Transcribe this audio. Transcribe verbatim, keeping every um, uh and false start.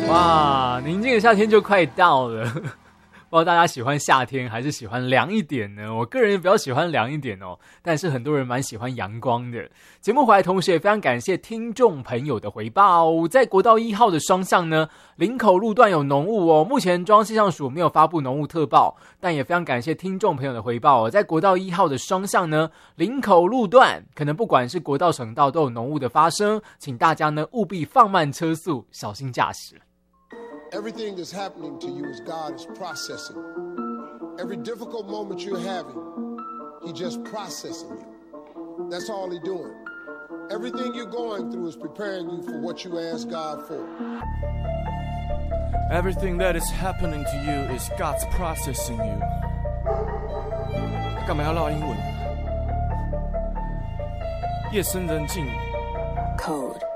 哇，宁静的夏天就快到了。不知道大家喜欢夏天还是喜欢凉一点呢？我个人也比较喜欢凉一点哦，但是很多人蛮喜欢阳光的。节目回来同时也非常感谢听众朋友的回报。在国道一号的双向呢，林口路段有浓雾哦，目前中央气象署没有发布浓雾特报，但也非常感谢听众朋友的回报哦。在国道一号的双向呢，林口路段可能不管是国道省道都有浓雾的发生，请大家呢务必放慢车速，小心驾驶。 Everything that's happening to you is God is processing. Every difficult moment you're having, He just processing you. That's all He's doing. Everything you're going through is preparing you for what you ask God for. Everything that is happening to you is God's processing you. 干嘛要唠英文？夜深人静 Code